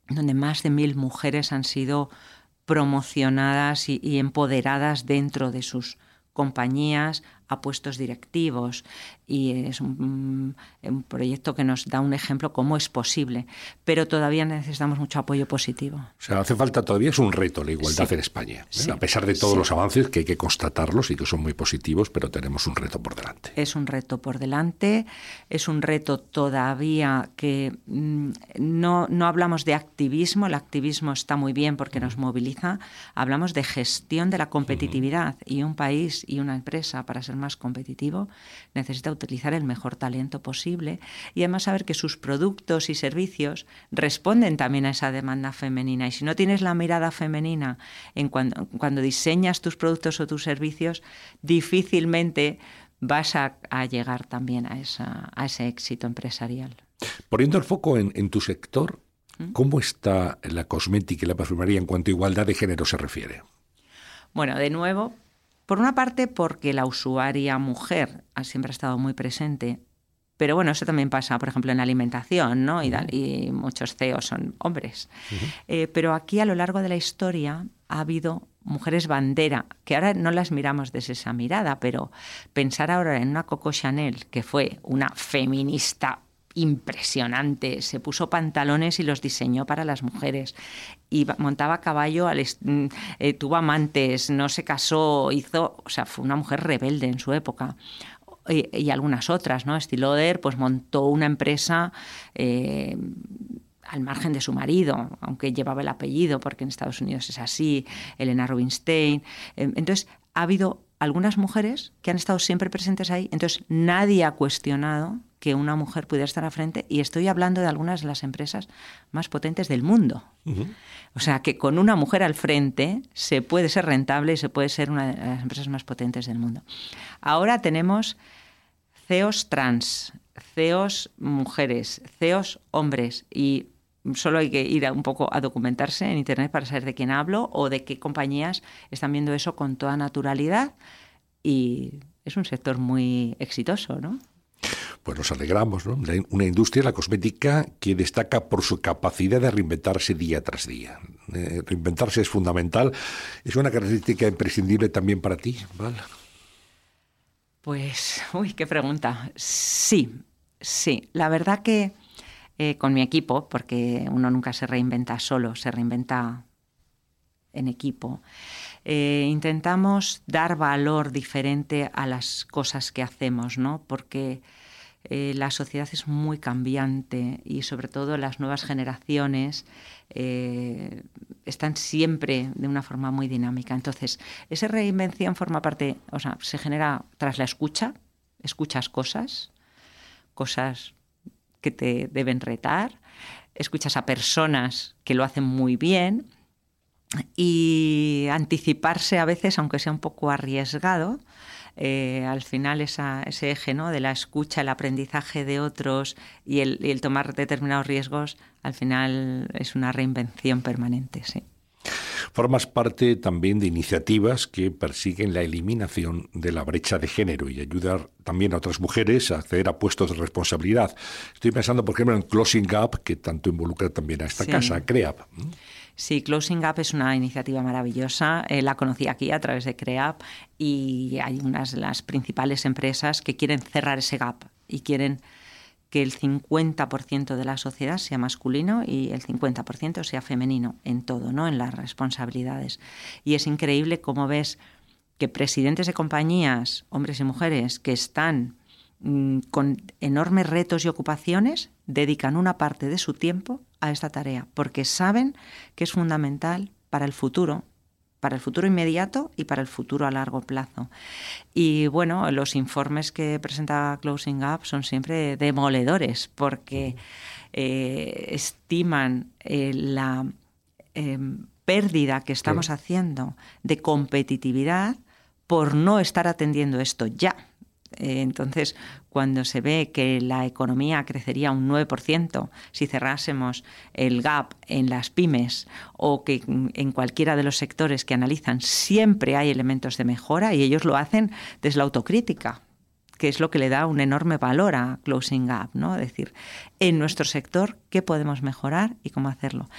donde más de 1.000 mujeres han sido promocionadas y empoderadas dentro de sus compañías a puestos directivos, y es un proyecto que nos da un ejemplo cómo es posible, pero todavía necesitamos mucho apoyo positivo. O sea, hace falta, todavía es un reto la igualdad Sí. en España, Sí. a pesar de todos Sí. los avances que hay que constatarlos y que son muy positivos, pero tenemos un reto por delante. Es un reto por delante, es un reto todavía que no hablamos de activismo. El activismo está muy bien porque nos moviliza, hablamos de gestión de la competitividad, y un país y una empresa, para ser más competitivo, necesita utilizar el mejor talento posible y además saber que sus productos y servicios responden también a esa demanda femenina. Y si no tienes la mirada femenina cuando diseñas tus productos o tus servicios, difícilmente vas a llegar también a ese éxito empresarial. Poniendo el foco en tu sector, ¿cómo está la cosmética y la perfumería en cuanto a igualdad de género se refiere? Bueno, de nuevo, por una parte porque la usuaria mujer siempre ha estado muy presente, pero bueno, eso también pasa, por ejemplo, en alimentación, ¿no? Y muchos CEOs son hombres. Pero aquí, a lo largo de la historia, ha habido mujeres bandera, que ahora no las miramos desde esa mirada, pero pensar ahora en una Coco Chanel, que fue una feminista impresionante, se puso pantalones y los diseñó para las mujeres, y montaba a caballo, tuvo amantes, no se casó, o sea, fue una mujer rebelde en su época. Y algunas otras, ¿no? Estée Lauder pues montó una empresa al margen de su marido, aunque llevaba el apellido, porque en Estados Unidos es así, Helena Rubinstein. Entonces, ha habido algunas mujeres que han estado siempre presentes ahí, entonces nadie ha cuestionado que una mujer pudiera estar al frente, y estoy hablando de algunas de las empresas más potentes del mundo. O sea, que con una mujer al frente se puede ser rentable y se puede ser una de las empresas más potentes del mundo. Ahora tenemos CEOs trans, CEOs mujeres, CEOs hombres, y solo hay que ir un poco a documentarse en Internet para saber de quién hablo o de qué compañías están viendo eso con toda naturalidad, y es un sector muy exitoso, ¿no? Pues nos alegramos, ¿no? Una industria, la cosmética, que destaca por su capacidad de reinventarse día tras día. Reinventarse es fundamental. ¿Es una característica imprescindible también para ti, Val? Pues, qué pregunta. Sí. La verdad que con mi equipo, porque uno nunca se reinventa solo, se reinventa en equipo, intentamos dar valor diferente a las cosas que hacemos, ¿no? Porque la sociedad es muy cambiante, y sobre todo las nuevas generaciones están siempre de una forma muy dinámica. Entonces, esa reinvención forma parte, o sea, se genera tras la escucha. Escuchas cosas que te deben retar, escuchas a personas que lo hacen muy bien, y anticiparse a veces, aunque sea un poco arriesgado, al final ese eje, ¿no?, de la escucha, el aprendizaje de otros y el tomar determinados riesgos, al final es una reinvención permanente, sí. Formas parte también de iniciativas que persiguen la eliminación de la brecha de género y ayudar también a otras mujeres a acceder a puestos de responsabilidad. Estoy pensando, por ejemplo, en Closing Gap, que tanto involucra también a esta casa, a CREAP. Sí, Closing Gap es una iniciativa maravillosa. La conocí aquí a través de CREAP, y hay unas de las principales empresas que quieren cerrar ese gap y quieren que el 50% de la sociedad sea masculino y el 50% sea femenino en todo, ¿no?, en las responsabilidades. Y es increíble cómo ves que presidentes de compañías, hombres y mujeres, que están con enormes retos y ocupaciones, dedican una parte de su tiempo a esta tarea, porque saben que es fundamental para el futuro inmediato y para el futuro a largo plazo. Y bueno, los informes que presenta Closing Gap son siempre demoledores, porque estiman la pérdida que estamos haciendo de competitividad por no estar atendiendo esto ya. Entonces, cuando se ve que la economía crecería un 9% si cerrásemos el gap en las pymes, o que en cualquiera de los sectores que analizan siempre hay elementos de mejora, y ellos lo hacen desde la autocrítica, que es lo que le da un enorme valor a Closing Gap, ¿no? Es decir, en nuestro sector, ¿qué podemos mejorar y cómo hacerlo?